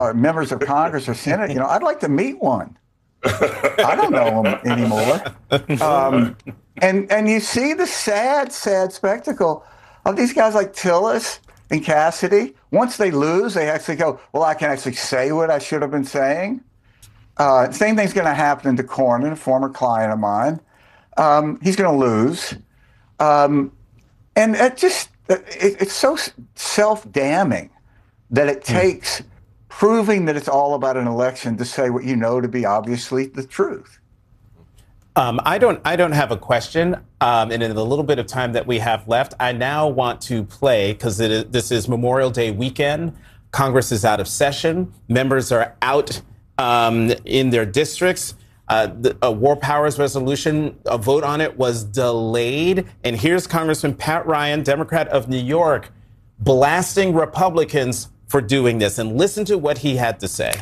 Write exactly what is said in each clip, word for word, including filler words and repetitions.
uh, members of Congress or Senate, you know, I'd like to meet one. I don't know them anymore. Um, and and you see the sad, sad spectacle of these guys like Tillis and Cassidy. Once they lose, they actually go, well, I can actually say what I should have been saying. Uh, same thing's going to happen to Cornyn, a former client of mine. Um, he's going to lose. Um, and it just, it, it's so self-damning that it takes proving that it's all about an election to say what you know to be obviously the truth. Um, I don't. I don't have a question. Um, and in the little bit of time that we have left, I now want to play because this is Memorial Day weekend. Congress is out of session. Members are out um, in their districts. Uh, the a War Powers resolution, a vote on it was delayed. And here's Congressman Pat Ryan, Democrat of New York, blasting Republicans for doing this. And listen to what he had to say.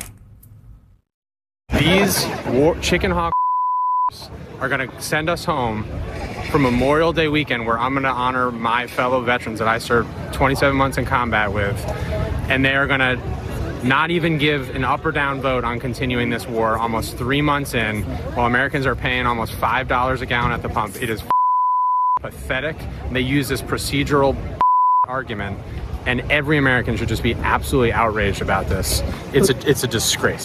These war chicken hawk are going to send us home for Memorial Day weekend, where I'm going to honor my fellow veterans that I served twenty-seven months in combat with. And they are going to not even give an up or down vote on continuing this war almost three months in, while Americans are paying almost five dollars a gallon at the pump. It is pathetic. They use this procedural argument, and every American should just be absolutely outraged about this. It's a, it's a disgrace.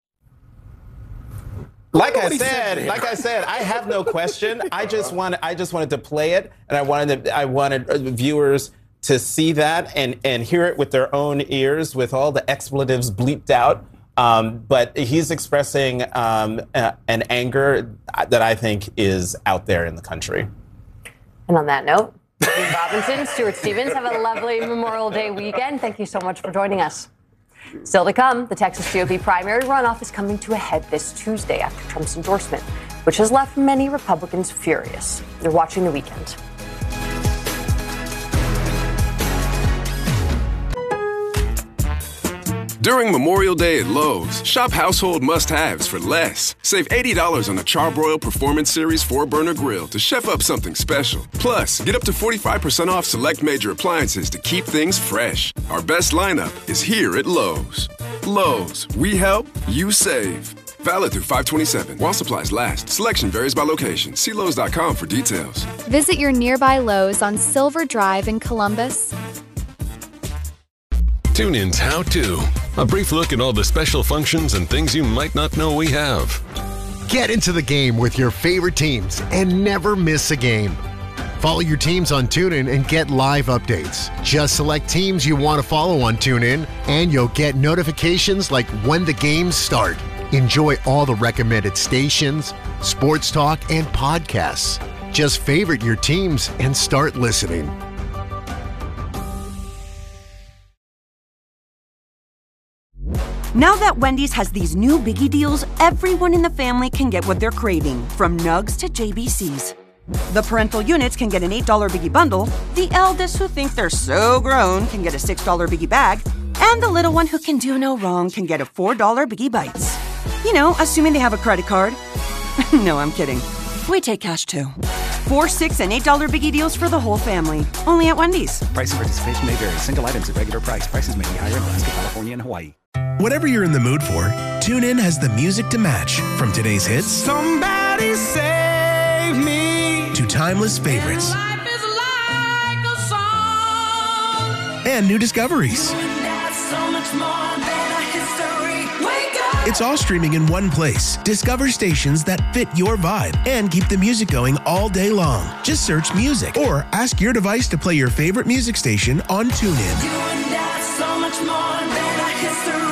Like I said, like I said, I have no question. I just want, I just wanted to play it, and I wanted, to, I wanted viewers to see that and and hear it with their own ears, with all the expletives bleeped out. Um, but he's expressing um, uh, an anger that I think is out there in the country. And on that note, Steve Robinson, Stuart Stevens, have a lovely Memorial Day weekend. Thank you so much for joining us. Still to come, the Texas G O P primary runoff is coming to a head this Tuesday after Trump's endorsement, which has left many Republicans furious. They're watching the weekend. During Memorial Day at Lowe's, shop household must-haves for less. Save eighty dollars on a Charbroil Performance Series four burner grill to chef up something special. Plus, get up to forty-five percent off select major appliances to keep things fresh. Our best lineup is here at Lowe's. Lowe's, we help, you save. Valid through five twenty-seven while supplies last. Selection varies by location. See Lowe's dot com for details. Visit your nearby Lowe's on Silver Drive in Columbus. Tune in's How To. A brief look at all the special functions and things you might not know we have. Get into the game with your favorite teams and never miss a game. Follow your teams on TuneIn and get live updates. Just select teams you want to follow on TuneIn, and you'll get notifications like when the games start. Enjoy all the recommended stations, sports talk, and podcasts. Just favorite your teams and start listening. Now that Wendy's has these new biggie deals, everyone in the family can get what they're craving, from nugs to J B Cs. The parental units can get an eight dollar biggie bundle, the eldest who think they're so grown can get a six dollar biggie bag, and the little one who can do no wrong can get a four dollar biggie bites. You know, assuming they have a credit card. No, I'm kidding. We take cash too. Four, six, and eight dollar biggie deals for the whole family. Only at Wendy's. Price and participation may vary. Single items at regular price. Prices may be higher in Alaska, California, and Hawaii. Whatever you're in the mood for, TuneIn has the music to match. From today's hits, Somebody save me, to timeless favorites, and life is like a song, and new discoveries. You and I, so much more than a history. Wake up. It's all streaming in one place. Discover stations that fit your vibe and keep the music going all day long. Just search music or ask your device to play your favorite music station on TuneIn. You and I, so much more than a history.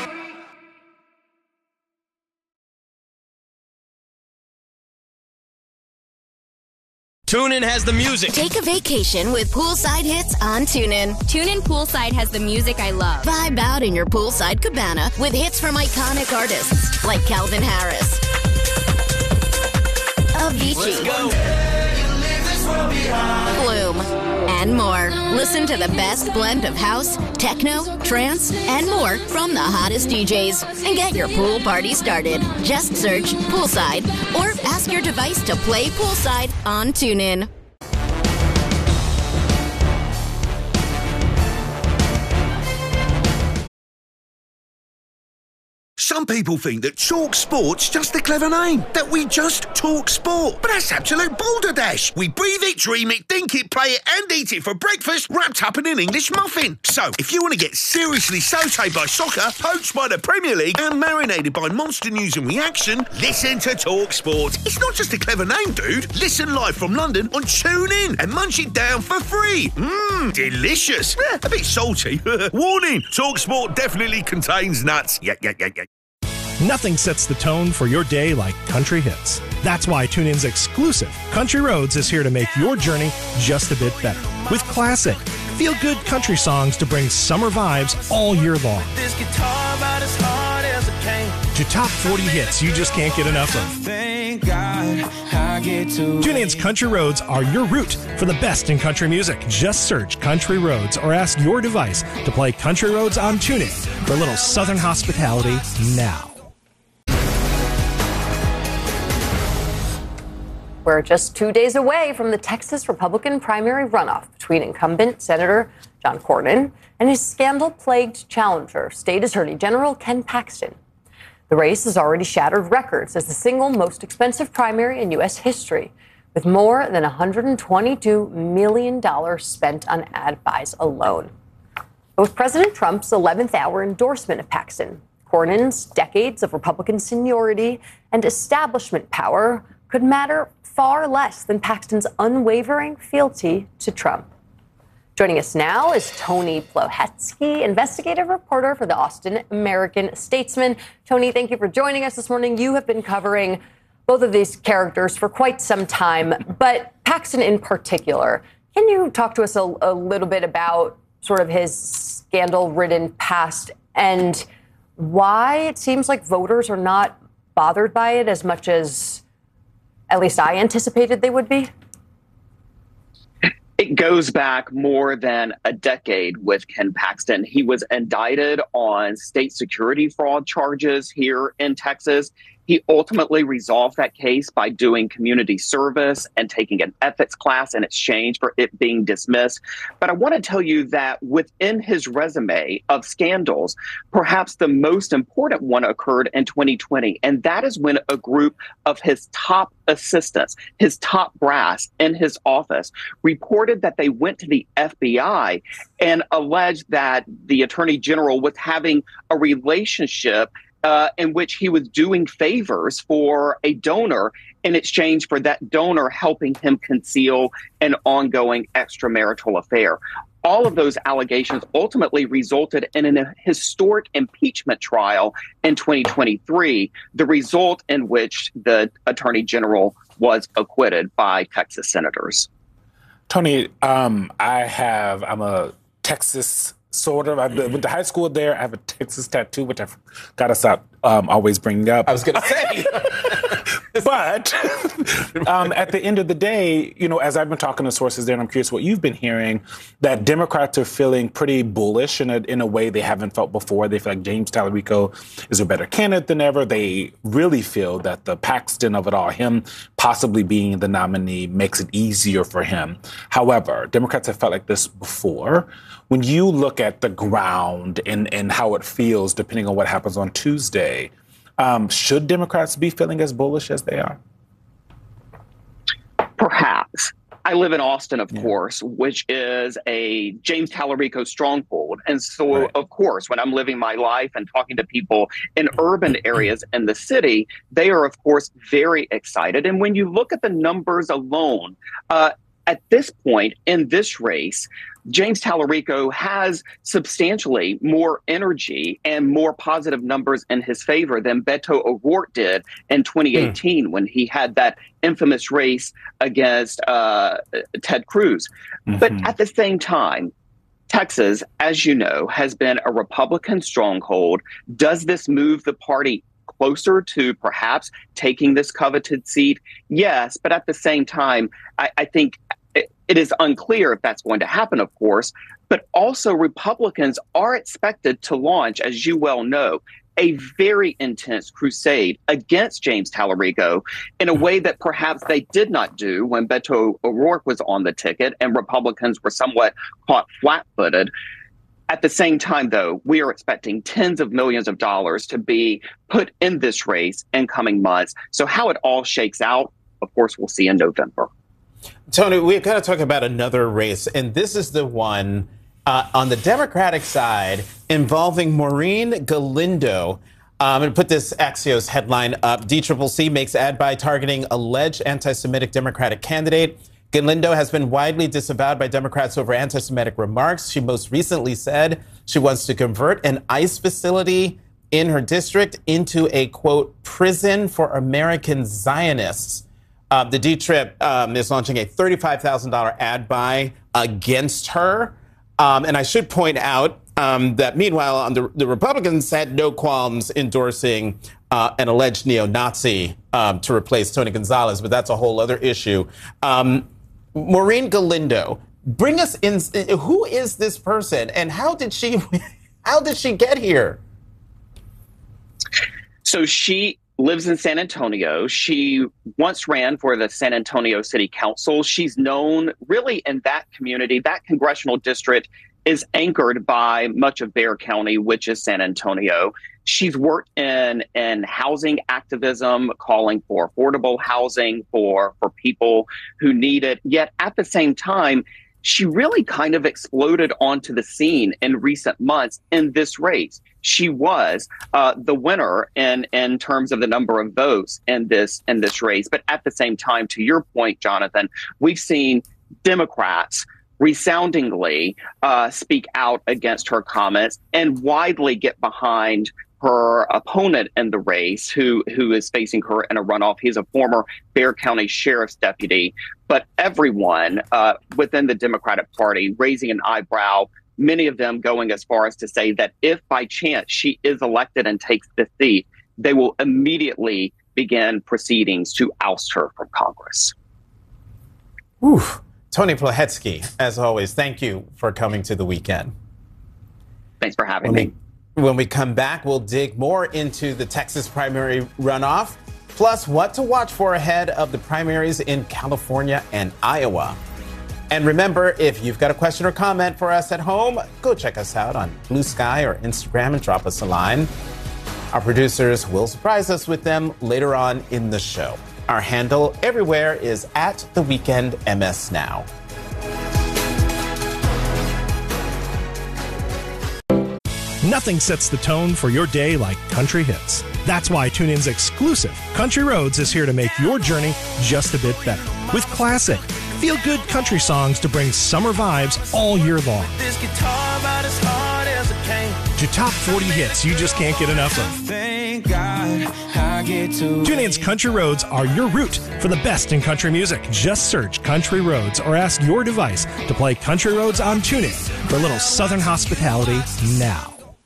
TuneIn has the music. Take a vacation with poolside hits on TuneIn. TuneIn Poolside has the music I love. Vibe out in your poolside cabana with hits from iconic artists like Calvin Harris, Avicii, Flume, and more. Listen to the best blend of house, techno, trance, and more from the hottest D Js. And get your pool party started. Just search Poolside or ask your device to play Poolside on TuneIn. Some people think that Talk Sport's just a clever name, that we just talk sport. But that's absolute balderdash. We breathe it, dream it, think it, play it, and eat it for breakfast, wrapped up in an English muffin. So, if you want to get seriously sautéed by soccer, poached by the Premier League, and marinated by monster news and reaction, listen to Talk Sport. It's not just a clever name, dude. Listen live from London on TuneIn and munch it down for free. Mmm, delicious. Eh, a bit salty. Warning, Talk Sport definitely contains nuts. Yeah, yeah, yeah, yeah. Nothing sets the tone for your day like country hits. That's why TuneIn's exclusive Country Roads is here to make your journey just a bit better. With classic, feel-good country songs to bring summer vibes all year long. This guitar about as hard as it can. To top forty hits you just can't get enough of. Thank God I get to TuneIn's Country Roads are your route for the best in country music. Just search Country Roads or ask your device to play Country Roads on TuneIn for a little Southern hospitality now. We're just two days away from the Texas Republican primary runoff between incumbent Senator John Cornyn and his scandal-plagued challenger, State Attorney General Ken Paxton. The race has already shattered records as the single most expensive primary in U S history, with more than one hundred twenty-two million dollars spent on ad buys alone. But with President Trump's eleventh hour endorsement of Paxton, Cornyn's decades of Republican seniority and establishment power could matter far less than Paxton's unwavering fealty to Trump. Joining us now is Tony Plohetsky, investigative reporter for the Austin American-Statesman. Tony, thank you for joining us this morning. You have been covering both of these characters for quite some time, but Paxton in particular. Can you talk to us a, a little bit about sort of his scandal-ridden past and why it seems like voters are not bothered by it as much as at least I anticipated they would be? It goes back more than a decade with Ken Paxton. He was indicted on state security fraud charges here in Texas. He ultimately resolved that case by doing community service and taking an ethics class in exchange for it being dismissed. But I want to tell you that within his resume of scandals, perhaps the most important one occurred in twenty twenty. And that is when a group of his top assistants, his top brass in his office, reported that they went to the F B I and alleged that the attorney general was having a relationship Uh, in which he was doing favors for a donor in exchange for that donor helping him conceal an ongoing extramarital affair. All of those allegations ultimately resulted in a historic impeachment trial in twenty twenty-three, the result in which the attorney general was acquitted by Texas senators. Tony, um, I have, I'm a Texas Sort of. I went to high school there. I have a Texas tattoo, which I've got to stop um, always bringing up. I was going to say. But um, at the end of the day, you know, as I've been talking to sources there, and I'm curious what you've been hearing, that Democrats are feeling pretty bullish in a, in a way they haven't felt before. They feel like James Talarico is a better candidate than ever. They really feel that the Paxton of it all, him possibly being the nominee, makes it easier for him. However, Democrats have felt like this before. When you look at the ground and, and how it feels, depending on what happens on Tuesday, um, should Democrats be feeling as bullish as they are? Perhaps. I live in Austin, of yeah. course, which is a James Talarico stronghold. And so, right. of course, when I'm living my life and talking to people in urban areas in the city, they are, of course, very excited. And when you look at the numbers alone, uh, at this point in this race, James Talarico has substantially more energy and more positive numbers in his favor than Beto O'Rourke did in twenty eighteen mm. when he had that infamous race against uh, Ted Cruz. Mm-hmm. But at the same time, Texas, as you know, has been a Republican stronghold. Does this move the party closer to perhaps taking this coveted seat? Yes, but at the same time, I, I think it, it is unclear if that's going to happen, of course. But also Republicans are expected to launch, as you well know, a very intense crusade against James Talarico in a way that perhaps they did not do when Beto O'Rourke was on the ticket and Republicans were somewhat caught flat-footed. At the same time, though, we are expecting tens of millions of dollars to be put in this race in coming months. So how it all shakes out, of course, we'll see in November. Tony, we've got to talk about another race, and this is the one uh, on the Democratic side involving Maureen Galindo. I'm going to put this Axios headline up. D C C C makes ad buy targeting alleged anti-Semitic Democratic candidate. Galindo has been widely disavowed by Democrats over anti-Semitic remarks. She most recently said she wants to convert an ICE facility in her district into a, quote, prison for American Zionists. Uh, the D C C C um, is launching a thirty-five thousand dollars ad buy against her. Um, and I should point out um, that meanwhile, um, the, the Republicans had no qualms endorsing uh, an alleged neo-Nazi um, to replace Tony Gonzalez, but that's a whole other issue. Um, Maureen Galindo, bring us in. Who is this person, and how did she, how did she get here? So she lives in San Antonio. She once ran for the San Antonio City Council. She's known really in that community. That congressional district is anchored by much of Bexar County, which is San Antonio. She's worked in, in housing activism, calling for affordable housing for, for people who need it. Yet at the same time, she really kind of exploded onto the scene in recent months in this race. She was uh, the winner in, in terms of the number of votes in this in this race. But at the same time, to your point, Jonathan, we've seen Democrats resoundingly uh, speak out against her comments and widely get behind her opponent in the race, who who is facing her in a runoff. He's a former Bexar County Sheriff's deputy. But everyone uh, within the Democratic Party raising an eyebrow, many of them going as far as to say that if by chance she is elected and takes the seat, they will immediately begin proceedings to oust her from Congress. Oof. Tony Plahetsky, as always, thank you for coming to the weekend. Thanks for having when me. We, when we come back, we'll dig more into the Texas primary runoff, plus what to watch for ahead of the primaries in California and Iowa. And remember, if you've got a question or comment for us at home, go check us out on Blue Sky or Instagram and drop us a line. Our producers will surprise us with them later on in the show. Our handle everywhere is at The Weekend M S Now. Nothing sets the tone for your day like country hits. That's why TuneIn's exclusive Country Roads is here to make your journey just a bit better. With classic, feel-good country songs to bring summer vibes all year long. This guitar about as hard as it came. To top forty hits you just can't get enough of. Thank God I get to TuneIn's Country Roads are your route for the best in country music. Just search Country Roads or ask your device to play Country Roads on TuneIn for a little Southern hospitality now.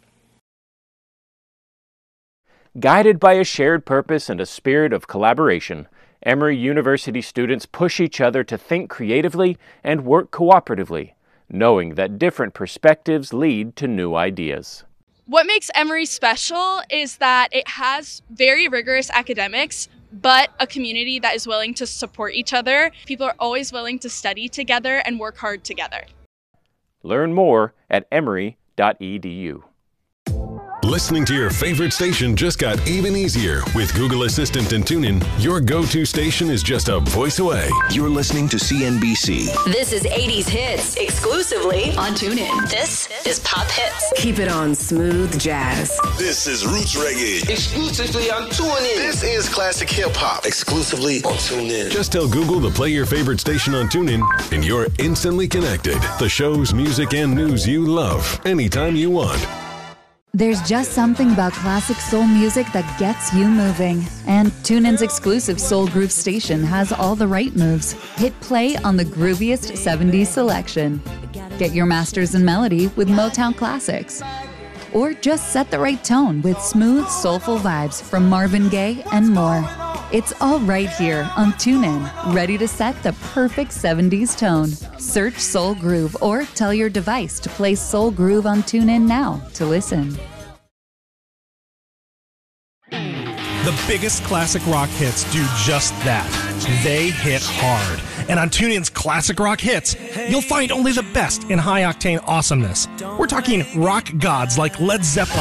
Guided by a shared purpose and a spirit of collaboration, Emory University students push each other to think creatively and work cooperatively, knowing that different perspectives lead to new ideas. What makes Emory special is that it has very rigorous academics, but a community that is willing to support each other. People are always willing to study together and work hard together. Learn more at emory dot e d u. Listening to your favorite station just got even easier. With Google Assistant and TuneIn, your go-to station is just a voice away. You're listening to C N B C. This is eighties hits, exclusively on TuneIn. This is Pop Hits. Keep it on smooth jazz. This is Roots Reggae. Exclusively on TuneIn. This is classic hip-hop. Exclusively on TuneIn. Just tell Google to play your favorite station on TuneIn, and you're instantly connected. The shows, music, and news you love, anytime you want. There's just something about classic soul music that gets you moving. And TuneIn's exclusive Soul Groove station has all the right moves. Hit play on the grooviest seventies selection. Get your masters in melody with Motown classics. Or just set the right tone with smooth, soulful vibes from Marvin Gaye and more. It's all right here on TuneIn, ready to set the perfect seventies tone. Search Soul Groove or tell your device to play Soul Groove on TuneIn now to listen. The biggest classic rock hits do just that. They hit hard. And on TuneIn's Classic Rock Hits, you'll find only the best in high-octane awesomeness. We're talking rock gods like Led Zeppelin,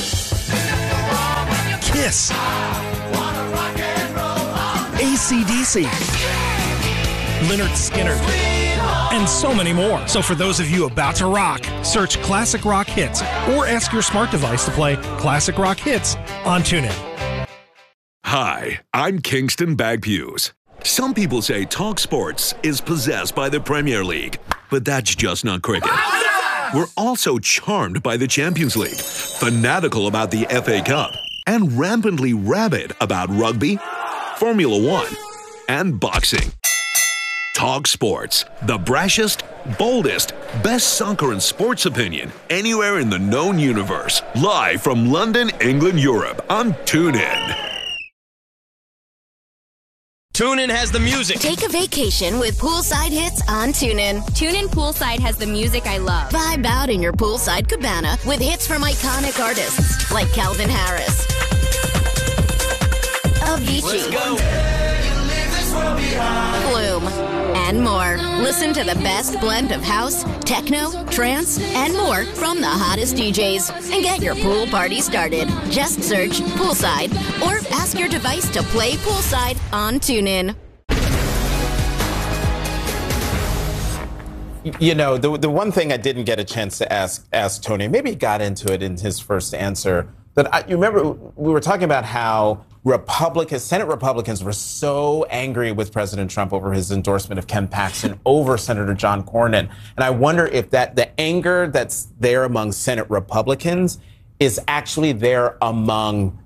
Kiss, A C D C, Lynyrd Skynyrd, and so many more. So for those of you about to rock, search Classic Rock Hits or ask your smart device to play Classic Rock Hits on TuneIn. Hi, I'm Kingston Bagpues. Some people say Talk Sports is possessed by the Premier League, but that's just not cricket. We're also charmed by the Champions League, fanatical about the F A Cup, and rampantly rabid about rugby, Formula One, and boxing. Talk Sports, the brashest, boldest, best soccer and sports opinion anywhere in the known universe. Live from London, England, Europe on TuneIn. TuneIn has the music. Take a vacation with Poolside Hits on TuneIn. TuneIn Poolside has the music I love. Vibe out in your poolside cabana with hits from iconic artists like Calvin Harris, Avicii, Bloom, and more. Listen to the best blend of house, techno, trance, and more from the hottest D Js. And get your pool party started. Just search Poolside or ask your device to play Poolside on TuneIn. You know, the the one thing I didn't get a chance to ask ask Tony, maybe he got into it in his first answer, but I, you remember we were talking about how Republicans, Senate Republicans were so angry with President Trump over his endorsement of Ken Paxton over Senator John Cornyn. And I wonder if that the anger that's there among Senate Republicans is actually there among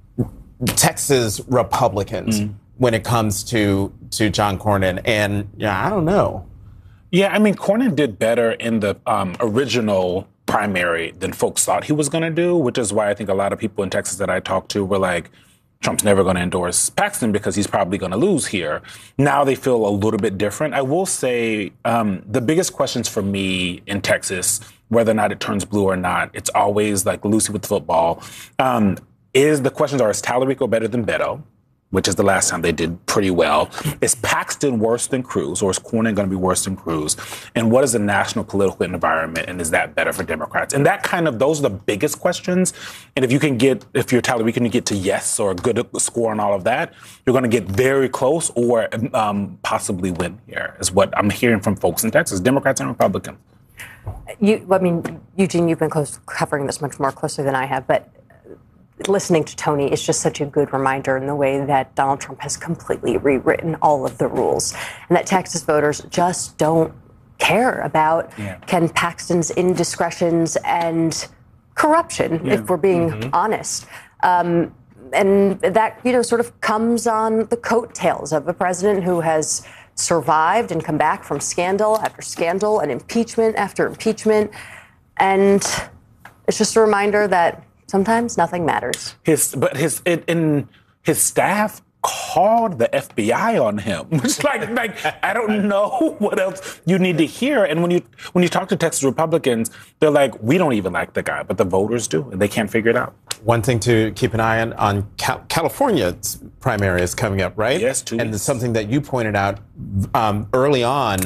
Texas Republicans mm. when it comes to to John Cornyn. And yeah, I don't know. Yeah, I mean, Cornyn did better in the um, original primary than folks thought he was going to do, which is why I think a lot of people in Texas that I talked to were like, Trump's never going to endorse Paxton because he's probably going to lose here. Now they feel a little bit different. I will say um, the biggest questions for me in Texas, whether or not it turns blue or not, it's always like Lucy with the football, um, is the questions are, is Tallarico better than Beto? Which is the last time they did pretty well. Is Paxton worse than Cruz, or is Cornyn going to be worse than Cruz? And what is the national political environment, and is that better for Democrats? And that kind of, those are the biggest questions. And if you can get, if you're Tallarico, can get to yes or a good score on all of that, you're going to get very close or um, possibly win here, is what I'm hearing from folks in Texas, Democrats and Republicans. You, I mean, Eugene, you've been close, covering this much more closely than I have, but listening to Tony is just such a good reminder in the way that Donald Trump has completely rewritten all of the rules, and that Texas voters just don't care about yeah. Ken Paxton's indiscretions and corruption, yeah. if we're being mm-hmm. honest. Um, and that, you know, sort of comes on the coattails of a president who has survived and come back from scandal after scandal and impeachment after impeachment. And it's just a reminder that sometimes nothing matters. His, but his, it, in his staff called the F B I on him. Which, like, like I don't know what else you need to hear. And when you when you talk to Texas Republicans, they're like, we don't even like the guy, but the voters do, and they can't figure it out. One thing to keep an eye on on Cal- California's primary is coming up, right? Yes, two and it's something that you pointed out um, early on.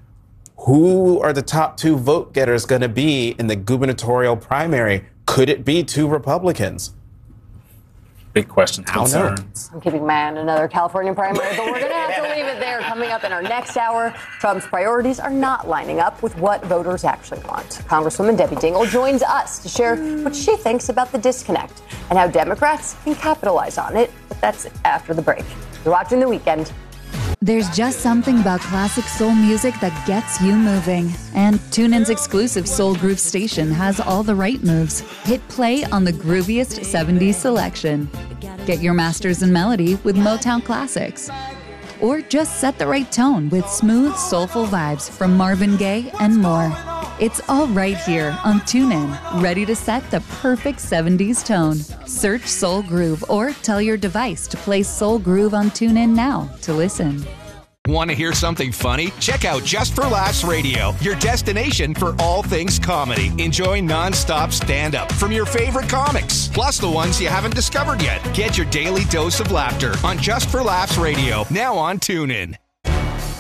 Who are the top two vote getters going to be in the gubernatorial primary? Could it be two Republicans? Big questions, concerns. I'm keeping my eye on another California primary, but we're going to have to leave it there. Coming up in our next hour, Trump's priorities are not lining up with what voters actually want. Congresswoman Debbie Dingell joins us to share what she thinks about the disconnect and how Democrats can capitalize on it. But that's after the break. You're watching The Weekend. There's just something about classic soul music that gets you moving. And TuneIn's exclusive Soul Groove station has all the right moves. Hit play on the grooviest seventies selection. Get your masters in melody with Motown classics. Or just set the right tone with smooth, soulful vibes from Marvin Gaye and more. It's all right here on TuneIn, ready to set the perfect seventies tone. Search Soul Groove or tell your device to play Soul Groove on TuneIn now to listen. Want to hear something funny? Check out Just for Laughs Radio, your destination for all things comedy. Enjoy non-stop stand-up from your favorite comics, plus the ones you haven't discovered yet. Get your daily dose of laughter on Just for Laughs Radio, now on TuneIn.